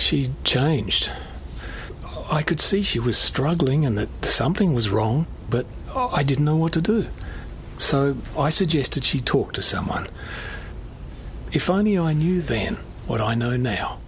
She changed. I could see she was struggling and that something was wrong, but I didn't know what to do. So I suggested she talk to someone. If only I knew then what I know now.